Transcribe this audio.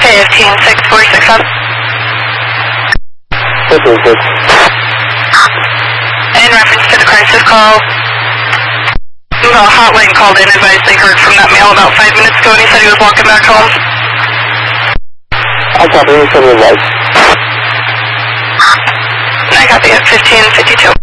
15646 up. 156. In reference to the crisis call, the hotline called in, advised they heard from that male about 5 minutes ago, and he said he was walking back home. I'll copy you from the advice. I copy at 1552.